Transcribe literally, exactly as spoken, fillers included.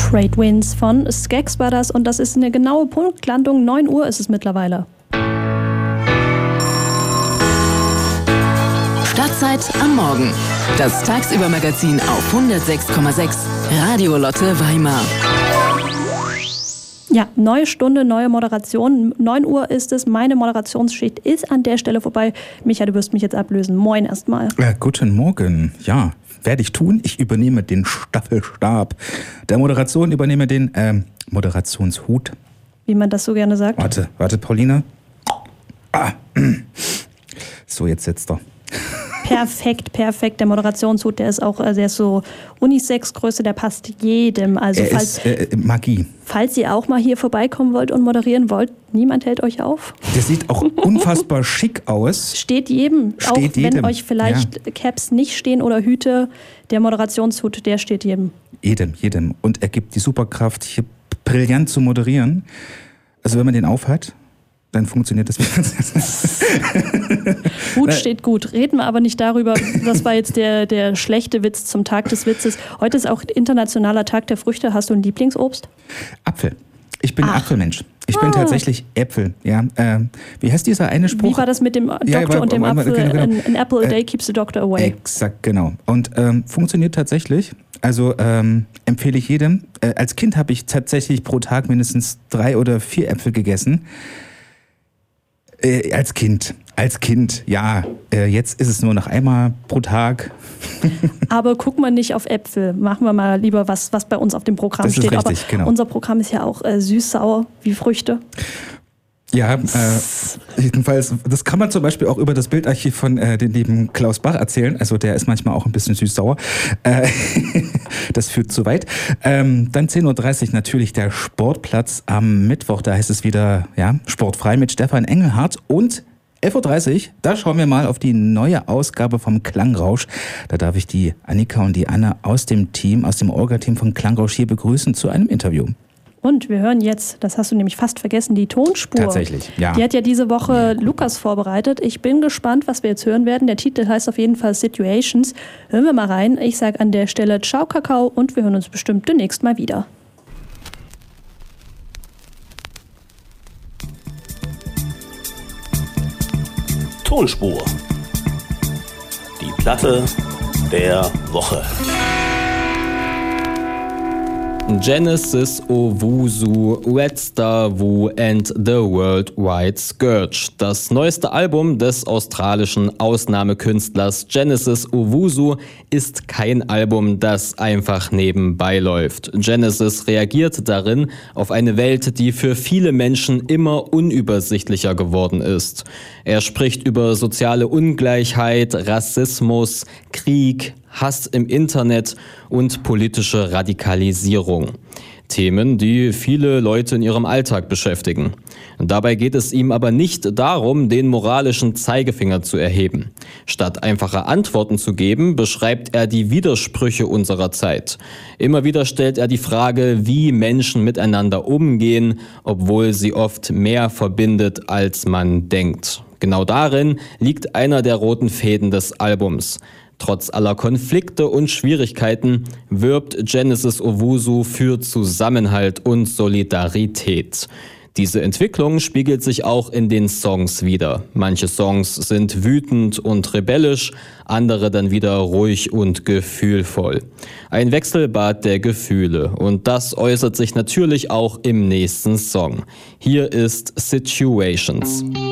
Trade Winds von Skeks war das und das ist eine genaue Punktlandung. neun Uhr ist es mittlerweile. Stadtzeit am Morgen. Das Tagsüber-Magazin auf hundertsechs Komma sechs Radio Lotte Weimar. Ja, neue Stunde, neue Moderation. neun Uhr ist es. Meine Moderationsschicht ist an der Stelle vorbei. Micha, du wirst mich jetzt ablösen. Moin erstmal. Ja, guten Morgen. Ja, werde ich tun. Ich übernehme den Staffelstab der Moderation, übernehme den ähm, Moderationshut. Wie man das so gerne sagt. Warte, warte, Pauline. Ah. So, jetzt sitzt er. Perfekt, perfekt. Der Moderationshut, der ist auch, der ist so Unisex-Größe, der passt jedem. Also er falls, ist äh, Magie. Falls ihr auch mal hier vorbeikommen wollt und moderieren wollt, niemand hält euch auf. Der sieht auch unfassbar schick aus. Steht jedem, steht auch jedem. Wenn euch vielleicht ja. Caps nicht stehen oder Hüte, der Moderationshut, der steht jedem. Jedem, jedem. Und er gibt die Superkraft, hier brillant zu moderieren. Also wenn man den aufhat, dann funktioniert das. Hut steht gut. Reden wir aber nicht darüber. Das war jetzt der, der schlechte Witz zum Tag des Witzes. Heute ist auch internationaler Tag der Früchte. Hast du ein Lieblingsobst? Apfel. Ich bin Ach. Apfelmensch. Ich ah. bin tatsächlich Äpfel. Ja, äh, wie heißt dieser eine Spruch? Wie war das mit dem Doktor ja, war, und dem war, war, Apfel? Genau, genau. An, an apple a day keeps the doctor away. Exakt, genau. Und ähm, funktioniert tatsächlich. Also ähm, empfehle ich jedem. Äh, als Kind habe ich tatsächlich pro Tag mindestens drei oder vier Äpfel gegessen. Äh, als Kind, als Kind, ja. Äh, jetzt ist es nur noch einmal pro Tag. Aber guck mal nicht auf Äpfel. Machen wir mal lieber was, was bei uns auf dem Programm das steht. Ist richtig, Aber genau. Unser Programm ist ja auch äh, süß-sauer wie Früchte. Ja, äh, jedenfalls, das kann man zum Beispiel auch über das Bildarchiv von äh, den lieben Klaus Bach erzählen. Also der ist manchmal auch ein bisschen süß-sauer. Äh, das führt zu weit. Ähm, dann zehn Uhr dreißig natürlich der Sportplatz am Mittwoch. Da heißt es wieder ja, sportfrei mit Stefan Engelhardt. Und elf Uhr dreißig, da schauen wir mal auf die neue Ausgabe vom Klangrausch. Da darf ich die Annika und die Anna aus dem Team, aus dem Orga-Team von Klangrausch hier begrüßen zu einem Interview. Und wir hören jetzt, das hast du nämlich fast vergessen, die Tonspur. Tatsächlich, ja. Die hat ja diese Woche Lukas vorbereitet. Ich bin gespannt, was wir jetzt hören werden. Der Titel heißt auf jeden Fall Situations. Hören wir mal rein. Ich sage an der Stelle Ciao, Kakao und wir hören uns bestimmt demnächst mal wieder. Tonspur. Die Platte der Woche. Genesis Owusu, Red Star Wu and the Worldwide Scourge. Das neueste Album des australischen Ausnahmekünstlers Genesis Owusu ist kein Album, das einfach nebenbei läuft. Genesis reagiert darin auf eine Welt, die für viele Menschen immer unübersichtlicher geworden ist. Er spricht über soziale Ungleichheit, Rassismus, Krieg, Hass im Internet und politische Radikalisierung. Themen, die viele Leute in ihrem Alltag beschäftigen. Dabei geht es ihm aber nicht darum, den moralischen Zeigefinger zu erheben. Statt einfache Antworten zu geben, beschreibt er die Widersprüche unserer Zeit. Immer wieder stellt er die Frage, wie Menschen miteinander umgehen, obwohl sie oft mehr verbindet, als man denkt. Genau darin liegt einer der roten Fäden des Albums. Trotz aller Konflikte und Schwierigkeiten wirbt Genesis Owusu für Zusammenhalt und Solidarität. Diese Entwicklung spiegelt sich auch in den Songs wider. Manche Songs sind wütend und rebellisch, andere dann wieder ruhig und gefühlvoll. Ein Wechselbad der Gefühle und das äußert sich natürlich auch im nächsten Song. Hier ist Situations.